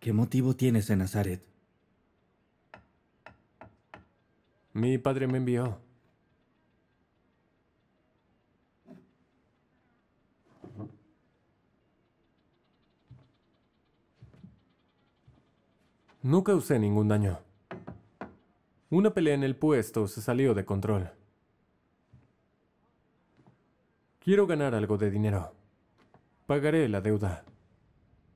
¿Qué motivo tienes en Nazaret? Mi padre me envió. Nunca usé ningún daño. Una pelea en el puesto se salió de control. Quiero ganar algo de dinero. Pagaré la deuda.